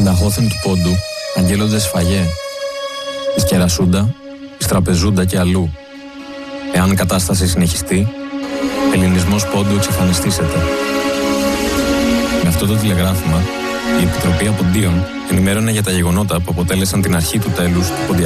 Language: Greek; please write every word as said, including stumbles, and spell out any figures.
Συνταχώθεν του πόντου, αγγέλλονται σφαγέ. Εις Κερασούντα, εις Τραπεζούντα και αλλού. Εάν κατάσταση συνεχιστεί, ελληνισμός πόντου εξαφανιστήσεται. Με αυτό το τηλεγράφημα, η Επιτροπή Αποντίων ενημέρωνε για τα γεγονότα που αποτέλεσαν την αρχή του τέλους του ποντιακού